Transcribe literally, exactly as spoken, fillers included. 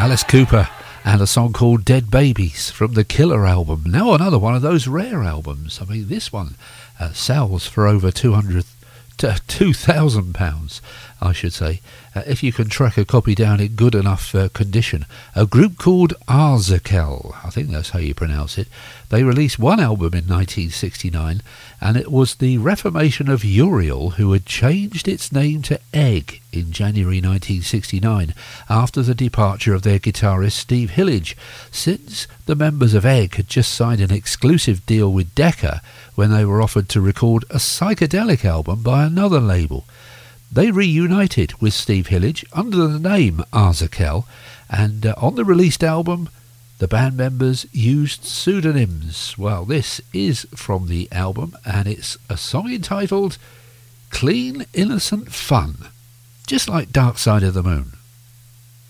Alice Cooper and a song called Dead Babies from the Killer album. Now another one of those rare albums. I mean, this one uh, sells for over two hundred, two thousand pounds, I should say, uh, if you can track a copy down in good enough uh, condition. A group called Arzakel, I think that's how you pronounce it. They released one album in nineteen sixty-nine, and it was the reformation of Uriel, who had changed its name to Egg in January nineteen sixty-nine after the departure of their guitarist Steve Hillage, since the members of Egg had just signed an exclusive deal with Decca when they were offered to record a psychedelic album by another label. They reunited with Steve Hillage under the name Arzakel, and uh, on the released album the band members used pseudonyms. Well, this is from the album, and it's a song entitled Clean Innocent Fun, just like Dark Side of the Moon.